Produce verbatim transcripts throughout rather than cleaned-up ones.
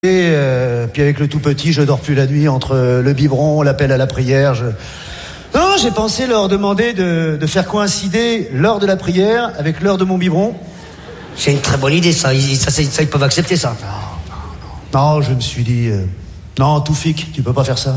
Et euh, puis avec le tout petit, je dors plus la nuit entre le biberon, l'appel à la prière. Je... Non, j'ai pensé leur demander de, de faire coïncider l'heure de la prière avec l'heure de mon biberon. C'est une très bonne idée, ça. Ils, ça, ça, ça, ils peuvent accepter ça. Non, non, non. Non, je me suis dit... Euh... Non, Toufik, tu peux pas faire ça.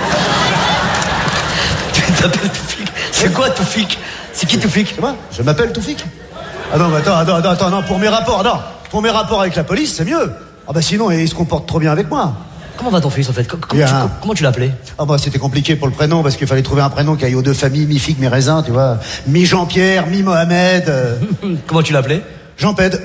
Tu t'appelles Toufik? C'est quoi Toufik? C'est qui Toufik? C'est moi, je m'appelle Toufik. Ah non, mais attends, attends, attends, attends, non, pour mes rapports, non. Pour mes rapports avec la police, c'est mieux. Ah bah sinon, il se comporte trop bien avec moi. Comment va ton fils, en fait? Comment, Bien. tu, comment tu l'appelais? Ah bah c'était compliqué pour le prénom, parce qu'il fallait trouver un prénom qui aille aux deux familles, mi-figue, mi-raisin, tu vois. Mi-Jean-Pierre, mi-Mohamed. Euh... Comment tu l'appelais? Jean-Ped.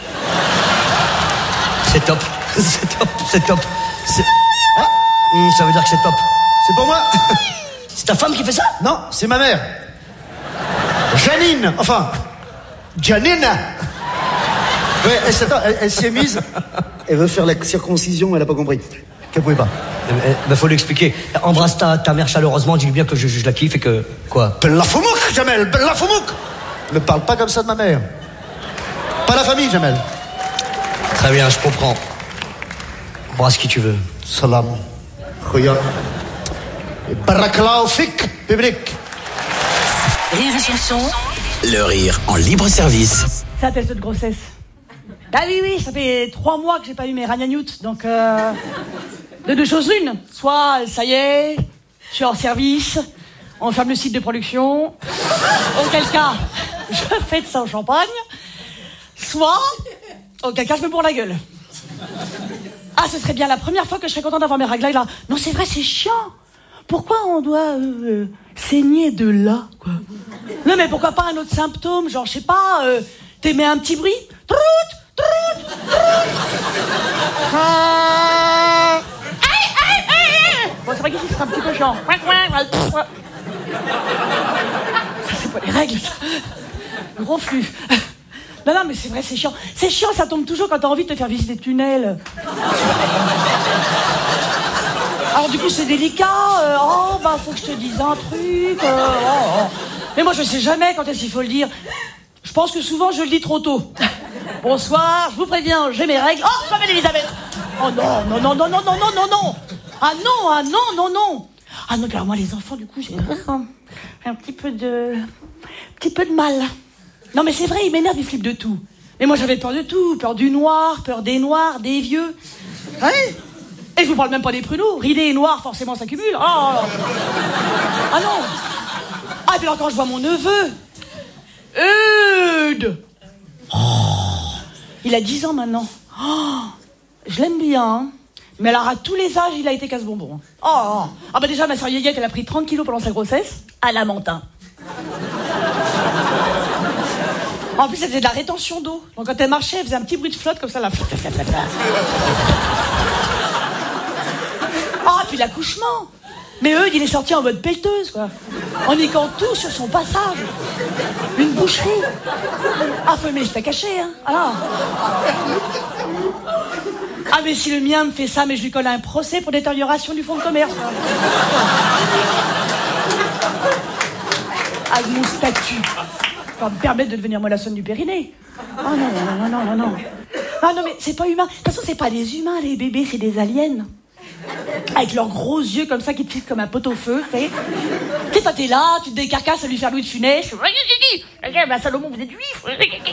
C'est top. C'est top, c'est top. C'est... Ah, hum, ça veut dire que c'est top. C'est pour moi. C'est ta femme qui fait ça? Non, c'est ma mère. Janine, enfin... Janine. Ouais, elle, attends, elle, elle s'y est mise. Elle veut faire la circoncision, elle a pas compris. Qu'elle pouvait pas. Il bah, faut l'expliquer. Embrasse ta, ta mère chaleureusement, dis-lui bien que je, je la kiffe et que... Quoi? Bella Foumouk, Jamel, Bella Foumouk. Ne parle pas comme ça de ma mère. Pas la famille, Jamel. Très bien, je comprends. Embrasse qui tu veux. Salam. Khoya. Barakallahu fik, public. Rire et chanson. Le rire en libre service. C'est un test de grossesse. Ah oui, oui, ça fait trois mois que j'ai pas eu mes ragnagnoutes, donc euh, de deux choses l'une. Soit, ça y est, je suis hors service, on ferme le site de production, auquel cas, je fais de ça au champagne, soit, auquel cas, je me bourre la gueule. Ah, ce serait bien la première fois que je serais contente d'avoir mes règles là. Non, c'est vrai, c'est chiant. Pourquoi on doit euh, saigner de là, quoi? Non, mais pourquoi pas un autre symptôme, genre, je sais pas, euh, t'émets un petit bruit? Trout, trout, trout. Ah. Aïe, aïe, aïe. Bon, c'est vrai qu'ici, ce sera un petit peu chiant. Ça, c'est pas les règles, ça. Le gros flux. Non, non, mais c'est vrai, c'est chiant. C'est chiant, ça tombe toujours quand t'as envie de te faire visiter le tunnel. Alors du coup c'est délicat, euh, oh bah faut que je te dise un truc, euh, oh, oh. Mais moi je sais jamais quand est-ce qu'il faut le dire. Je pense que souvent je le dis trop tôt. Bonsoir, je vous préviens, j'ai mes règles. Oh, je m'appelle Elisabeth. Oh non, non, non, non, non, non, non, non, non. Ah non, ah non, non, non. Ah non, alors moi les enfants du coup j'ai un petit peu de... un petit peu de mal. Non mais c'est vrai, ils m'énervent, ils flippent de tout. Mais moi j'avais peur de tout, peur du noir, peur des noirs, des vieux. Ouais. Et je vous parle même pas des pruneaux. Ridés et noirs, forcément, ça cumule. Oh, ah non. Ah, et puis alors quand je vois mon neveu, Eudes. Oh, il a dix ans maintenant. Oh, je l'aime bien, hein. Mais alors à tous les âges, il a été casse-bonbon. Oh, oh. Ah bah déjà, ma soeur Yéyette, elle a pris trente kilos pendant sa grossesse. À Lamentin. En plus, elle faisait de la rétention d'eau. Donc quand elle marchait, elle faisait un petit bruit de flotte comme ça, là. Ah, puis l'accouchement. Mais Eudes, il est sorti en mode pelleteuse, quoi. En niquant tout sur son passage. Une boucherie. Ah, faut aimer le steak caché, hein. Ah. Ah, mais si le mien me fait ça, mais je lui colle un procès pour détérioration du fonds de commerce. Avec mon statut. Ça va me permettre de devenir mollassonne du périnée. Oh non, non, non, non, non, non. Ah non, mais c'est pas humain. De toute façon, c'est pas des humains, les bébés, c'est des aliens. Avec leurs gros yeux comme ça qui te filent comme un pot-au-feu, tu sais. Tu sais, toi t'es là, tu te décarcasses à lui faire Louis de Funès. Bah Salomon, vous êtes juif.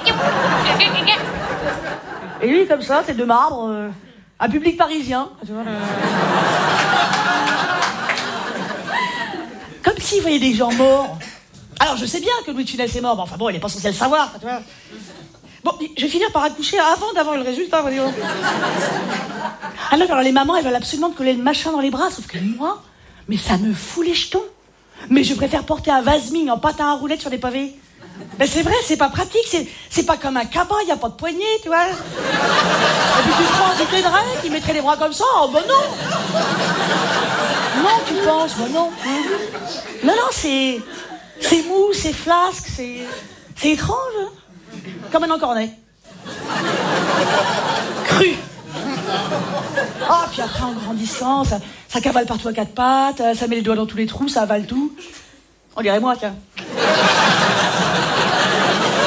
Et lui, comme ça, c'est de marbre, euh, un public parisien. Tu vois, euh... Comme s'il voyait des gens morts. Alors, je sais bien que Louis de Funès est mort, mais enfin bon, il est pas censé le savoir, tu vois. Bon, je vais finir par accoucher avant d'avoir le résultat, voyez. Ah non, alors les mamans, elles veulent absolument te coller le machin dans les bras, sauf que moi, mais ça me fout les jetons. Mais je préfère porter un vasming en patin à roulettes sur des pavés. Ben c'est vrai, c'est pas pratique, c'est, c'est pas comme un cabas, y a pas de poignée, tu vois. Et puis tu prends un bouquet de règles, qui mettrait les bras comme ça, oh ben non. Non, tu penses, ben non. Non, non, c'est... c'est mou, c'est flasque, c'est... c'est étrange, hein. Comme un encornet. Cru. Ah, puis après, en grandissant, ça, ça cavale partout à quatre pattes, ça met les doigts dans tous les trous, ça avale tout. On dirait moi, tiens.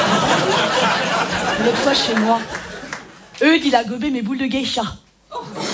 L'autre fois, chez moi, Eudes, il a gobé mes boules de geisha.